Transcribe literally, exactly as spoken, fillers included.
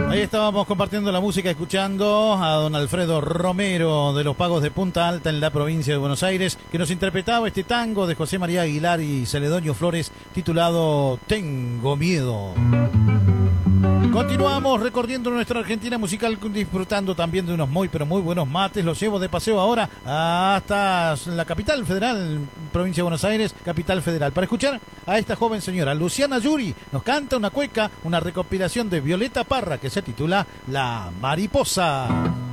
Ahí estábamos compartiendo la música, escuchando a don Alfredo Romero de los Pagos de Punta Alta en la provincia de Buenos Aires, que nos interpretaba este tango de José María Aguilar y Celedonio Flores titulado Tengo Miedo. Continuamos recorriendo nuestra Argentina musical, disfrutando también de unos muy pero muy buenos mates. Los llevo de paseo ahora hasta la capital federal, provincia de Buenos Aires, capital federal, para escuchar a esta joven señora, Luciana Yuri. Nos canta una cueca, una recopilación de Violeta Parra que se titula La Mariposa.